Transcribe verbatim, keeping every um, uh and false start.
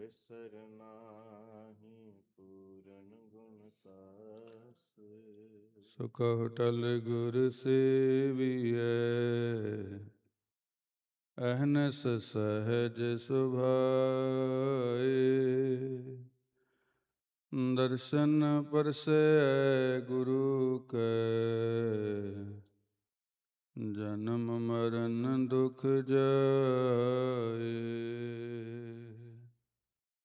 ਬਿਸਰ ਨਾਹੀਂ ਪੂਰਨ ਗੁਣ ਤਾਸ। ਸੋ ਕਹੁ ਟਲ ਗੁਰ ਸੇਵੀਐ, ਅਹਨਸ ਸਹਿਜ ਸੁਭਾਏ। ਦਰਸ਼ਨ ਪਰਸੈ ਗੁਰੂ ਕੈ, ਜਨਮ ਮਰਨ ਦੁਖ ਜਾਏ।